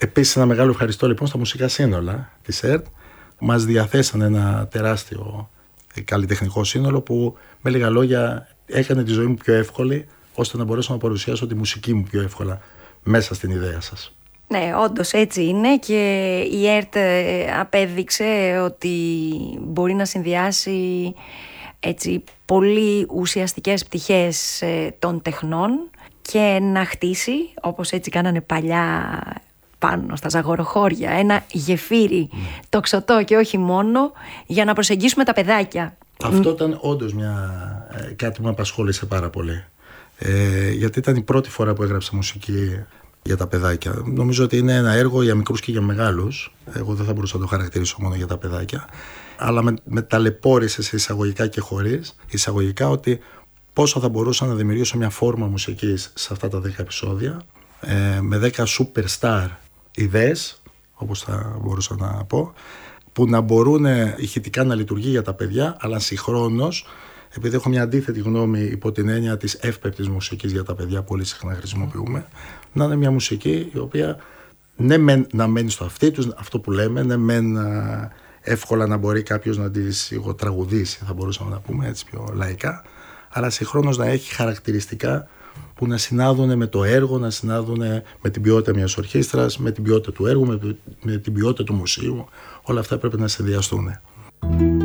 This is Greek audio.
Επίσης ένα μεγάλο ευχαριστώ λοιπόν στα μουσικά σύνολα της ΕΡΤ. Μας διαθέσαν ένα τεράστιο καλλιτεχνικό σύνολο που με λίγα λόγια έκανε τη ζωή μου πιο εύκολη, ώστε να μπορέσω να παρουσιάσω τη μουσική μου πιο εύκολα μέσα στην ιδέα σας. Ναι, όντως έτσι είναι και η ΕΡΤ απέδειξε ότι μπορεί να συνδυάσει έτσι πολύ ουσιαστικές πτυχές των τεχνών και να χτίσει, όπως έτσι κάνανε παλιά πάνω στα ζαγοροχώρια, ένα γεφύρι τοξωτό και όχι μόνο, για να προσεγγίσουμε τα παιδάκια. Αυτό ήταν όντως κάτι που με απασχόλησε πάρα πολύ. Γιατί ήταν η πρώτη φορά που έγραψα μουσική για τα παιδάκια. Νομίζω ότι είναι ένα έργο για μικρούς και για μεγάλους. Εγώ δεν θα μπορούσα να το χαρακτηρίσω μόνο για τα παιδάκια. Αλλά με ταλαιπώρησε σε εισαγωγικά και χωρίς εισαγωγικά ότι πόσο θα μπορούσα να δημιουργήσω μια φόρμα μουσικής σε αυτά τα 10 επεισόδια, με 10 superstar ιδέες, όπως θα μπορούσα να πω, που να μπορούν ηχητικά να λειτουργεί για τα παιδιά, αλλά συγχρόνως, επειδή έχω μια αντίθετη γνώμη υπό την έννοια της εύπεπτης μουσικής για τα παιδιά, πολύ συχνά χρησιμοποιούμε, να είναι μια μουσική η οποία ναι μεν να μένει στο αυτί τους, αυτό που λέμε, ναι μεν εύκολα να μπορεί κάποιος να τη τραγουδήσει, θα μπορούσαμε να πούμε έτσι πιο λαϊκά, αλλά συγχρόνως να έχει χαρακτηριστικά που να συνάδουν με το έργο, να συνάδουν με την ποιότητα μιας ορχήστρας, με την ποιότητα του έργου, με την ποιότητα του μουσείου. Όλα αυτά πρέπει να συνδυαστούν.